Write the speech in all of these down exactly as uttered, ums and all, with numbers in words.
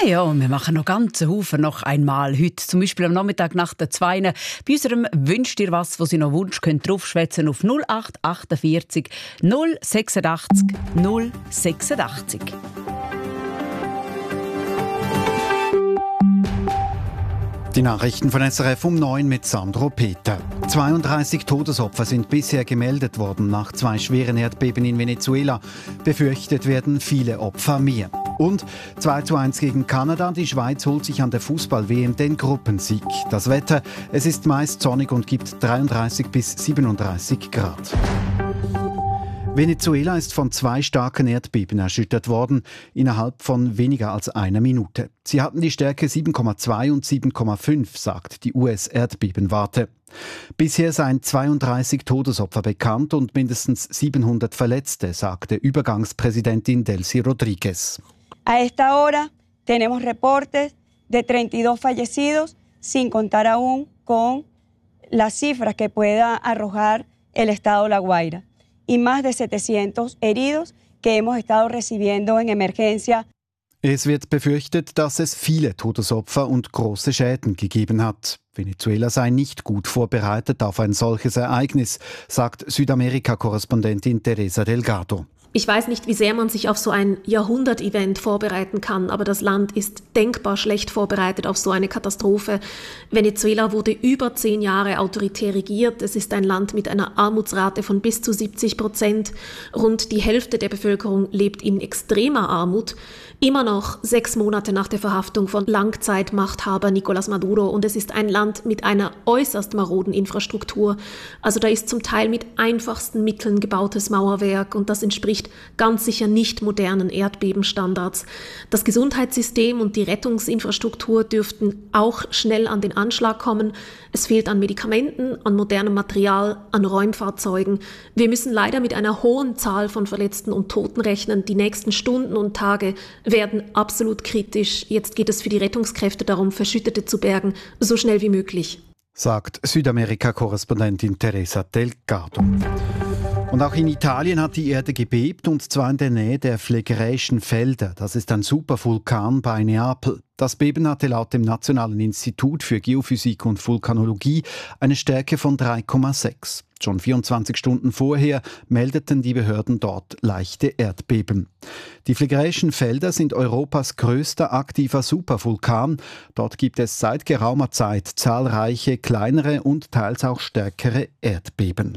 Ja, und wir machen noch ganze Haufen noch einmal heute. Zum Beispiel am Nachmittag nach der Zweine. Bei unserem «Wünscht ihr was», wo Sie noch Wunsch könnt, draufschwätzen auf null acht achtundvierzig null sechsundachtzig null sechsundachtzig. Die Nachrichten von S R F um neun mit Sandro Peter. zweiunddreißig Todesopfer sind bisher gemeldet worden nach zwei schweren Erdbeben in Venezuela. Befürchtet werden viele Opfer mehr. Und zwei zu eins gegen Kanada. Die Schweiz holt sich an der Fußball-W M den Gruppensieg. Das Wetter, es ist meist sonnig und gibt dreiunddreißig bis siebenunddreißig Grad. Venezuela ist von zwei starken Erdbeben erschüttert worden, innerhalb von weniger als einer Minute. Sie hatten die Stärke sieben Komma zwei und sieben Komma fünf, sagt die U S-Erdbebenwarte. Bisher seien zweiunddreißig Todesopfer bekannt und mindestens siebenhundert Verletzte, sagte Übergangspräsidentin Delcy Rodriguez. A esta hora tenemos reportes de treinta y dos fallecidos, sin contar aún con las cifras que pueda arrojar el estado La Guaira. Y más de setecientos heridos que hemos estado recibiendo en emergencia. Es wird befürchtet, dass es viele Todesopfer und große Schäden gegeben hat. Venezuela sei nicht gut vorbereitet auf ein solches Ereignis, sagt Südamerika-Korrespondentin Teresa Delgado. Ich weiß nicht, wie sehr man sich auf so ein Jahrhundert-Event vorbereiten kann, aber das Land ist denkbar schlecht vorbereitet auf so eine Katastrophe. Venezuela wurde über zehn Jahre autoritär regiert. Es ist ein Land mit einer Armutsrate von bis zu siebzig Prozent. Rund die Hälfte der Bevölkerung lebt in extremer Armut. Immer noch sechs Monate nach der Verhaftung von Langzeitmachthaber Nicolás Maduro. Und es ist ein Land mit einer äußerst maroden Infrastruktur. Also da ist zum Teil mit einfachsten Mitteln gebautes Mauerwerk und das entspricht ganz sicher nicht modernen Erdbebenstandards. Das Gesundheitssystem und die Rettungsinfrastruktur dürften auch schnell an den Anschlag kommen. Es fehlt an Medikamenten, an modernem Material, an Räumfahrzeugen. Wir müssen leider mit einer hohen Zahl von Verletzten und Toten rechnen. Die nächsten Stunden und Tage werden absolut kritisch. Jetzt geht es für die Rettungskräfte darum, Verschüttete zu bergen, so schnell wie möglich. Sagt Südamerika-Korrespondentin Teresa Delgado. Und auch in Italien hat die Erde gebebt, und zwar in der Nähe der Phlegraeischen Felder. Das ist ein Supervulkan bei Neapel. Das Beben hatte laut dem Nationalen Institut für Geophysik und Vulkanologie eine Stärke von drei Komma sechs. Schon vierundzwanzig Stunden vorher meldeten die Behörden dort leichte Erdbeben. Die Phlegraeischen Felder sind Europas größter aktiver Supervulkan. Dort gibt es seit geraumer Zeit zahlreiche kleinere und teils auch stärkere Erdbeben.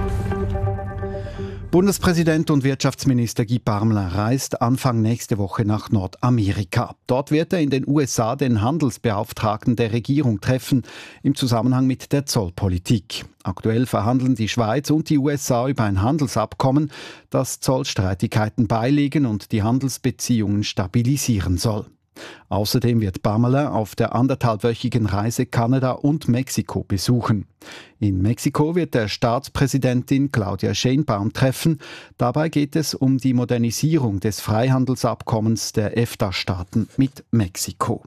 Bundespräsident und Wirtschaftsminister Guy Parmelin reist Anfang nächste Woche nach Nordamerika. Dort wird er in den U S A den Handelsbeauftragten der Regierung treffen, im Zusammenhang mit der Zollpolitik. Aktuell verhandeln die Schweiz und die U S A über ein Handelsabkommen, das Zollstreitigkeiten beilegen und die Handelsbeziehungen stabilisieren soll. Außerdem wird Parmelin auf der anderthalbwöchigen Reise Kanada und Mexiko besuchen. In Mexiko wird er Staatspräsidentin Claudia Sheinbaum treffen. Dabei geht es um die Modernisierung des Freihandelsabkommens der EFTA-Staaten mit Mexiko.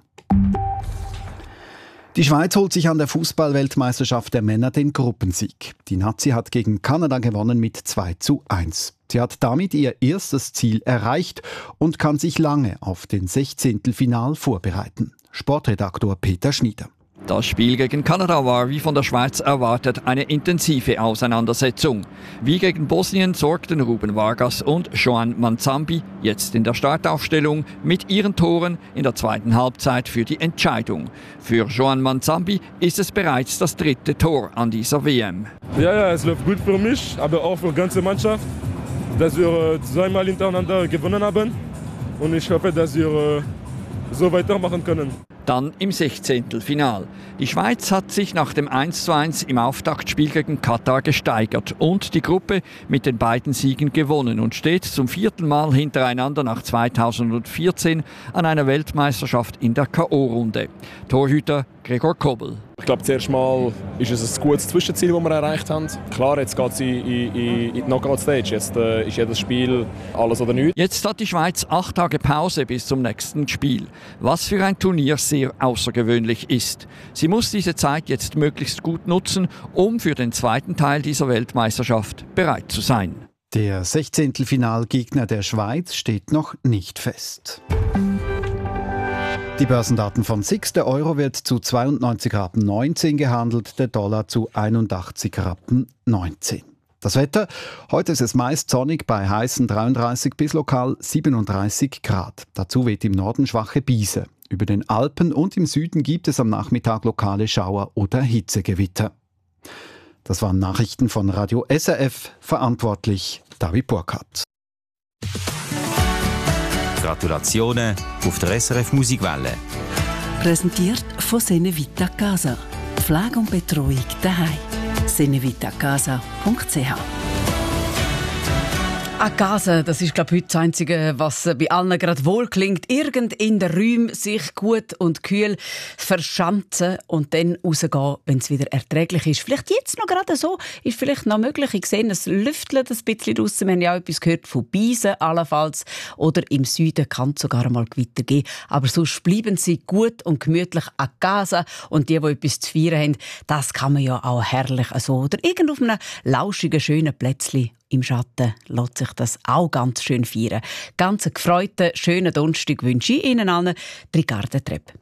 Die Schweiz holt sich an der Fußball-Weltmeisterschaft der Männer den Gruppensieg. Die Nazi hat gegen Kanada gewonnen mit zwei zu eins. Sie hat damit ihr erstes Ziel erreicht und kann sich lange auf den Sechzehntelfinal vorbereiten. Sportredaktor Peter Schnieder. Das Spiel gegen Kanada war, wie von der Schweiz erwartet, eine intensive Auseinandersetzung. Wie gegen Bosnien sorgten Ruben Vargas und Joan Manzambi jetzt in der Startaufstellung mit ihren Toren in der zweiten Halbzeit für die Entscheidung. Für Joan Manzambi ist es bereits das dritte Tor an dieser W M. Ja, ja, es läuft gut für mich, aber auch für die ganze Mannschaft, dass wir zweimal hintereinander gewonnen haben. Und ich hoffe, dass wir so weitermachen können. Dann im Sechzehntelfinal. Die Schweiz hat sich nach dem eins zu eins im Auftaktspiel gegen Katar gesteigert und die Gruppe mit den beiden Siegen gewonnen und steht zum vierten Mal hintereinander nach zweitausendvierzehn an einer Weltmeisterschaft in der K O-Runde. Torhüter Gregor Kobel. Ich glaube, zuerst mal ist es ein gutes Zwischenziel, das wir erreicht haben. Klar, jetzt geht es in, in, in die Knockout-Stage. Jetzt äh, ist jedes Spiel alles oder nichts. Jetzt hat die Schweiz acht Tage Pause bis zum nächsten Spiel. Was für ein Turnier sehr außergewöhnlich ist. Sie muss diese Zeit jetzt möglichst gut nutzen, um für den zweiten Teil dieser Weltmeisterschaft bereit zu sein. Der Sechzehntelfinalgegner der Schweiz steht noch nicht fest. Die Börsendaten von S I X. Der Euro wird zu zweiundneunzig Rappen neunzehn gehandelt, der Dollar zu einundachtzig Rappen neunzehn. Das Wetter? Heute ist es meist sonnig bei heißen dreiunddreißig bis lokal siebenunddreißig Grad. Dazu weht im Norden schwache Brise. Über den Alpen und im Süden gibt es am Nachmittag lokale Schauer oder Hitzegewitter. Das waren Nachrichten von Radio S R F, verantwortlich David Burkhardt. Gratulationen auf der S R F Musikwelle. Präsentiert von Senevita Casa. Pflege und Betreuung daheim. senevitacasa punkt c h. A Casa, das ist, glaube ich, heute das Einzige, was bei allen gerade wohl klingt. Irgend in den Räumen sich gut und kühl verschanzen und dann rausgehen, wenn es wieder erträglich ist. Vielleicht jetzt noch gerade so, ist vielleicht noch möglich. Ich sehe, es lüftelt ein bisschen draussen. Wir haben ja auch etwas gehört von Beisen allenfalls. Oder im Süden kann es sogar mal Gewitter geben. Aber sonst bleiben sie gut und gemütlich a Casa. Und die, die etwas zu feiern haben, das kann man ja auch herrlich so. Oder irgend auf einem lauschigen, schönen Plätzchen im Schatten lässt sich das auch ganz schön feiern. Ganz einen gefreuten, schönen Donnerstag wünsche ich Ihnen allen. Ricarda Trepp.